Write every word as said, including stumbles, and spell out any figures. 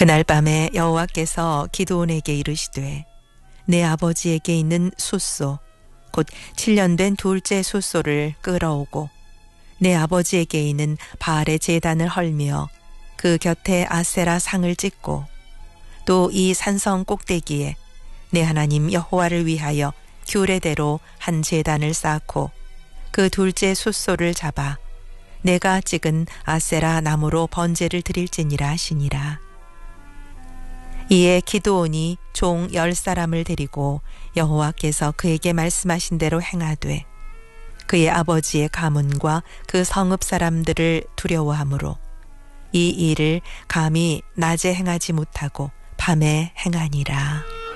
그날 밤에 여호와께서 기드온에게 이르시되 내 아버지에게 있는 숫소 곧 칠 년 된 둘째 숫소를 끌어오고 내 아버지에게 있는 바알의 제단을 헐며 그 곁에 아세라 상을 찍고 또 이 산성 꼭대기에 내 하나님 여호와를 위하여 규례대로 한 제단을 쌓고 그 둘째 숫소를 잡아 내가 찍은 아세라 나무로 번제를 드릴지니라 하시니라. 이에 기드온이 종 열 사람을 데리고 여호와께서 그에게 말씀하신 대로 행하되 그의 아버지의 가문과 그 성읍 사람들을 두려워하므로 이 일을 감히 낮에 행하지 못하고 밤에 행하니라.